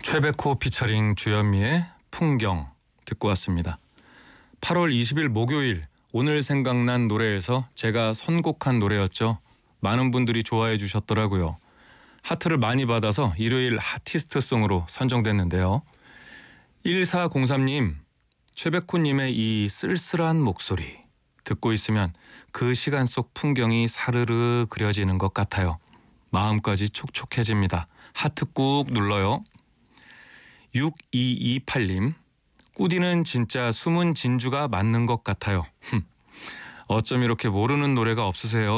최백호 피처링 주현미의 풍경 듣고 왔습니다. 8월 20일 목요일 오늘 생각난 노래에서 제가 선곡한 노래였죠. 많은 분들이 좋아해 주셨더라고요. 하트를 많이 받아서 일요일 하티스트송으로 선정됐는데요. 1403님, 최백호님의 이 쓸쓸한 목소리 듣고 있으면 그 시간 속 풍경이 사르르 그려지는 것 같아요. 마음까지 촉촉해집니다. 하트 꾹 눌러요. 6228님, 꾸디는 진짜 숨은 진주가 맞는 것 같아요. 어쩜 이렇게 모르는 노래가 없으세요?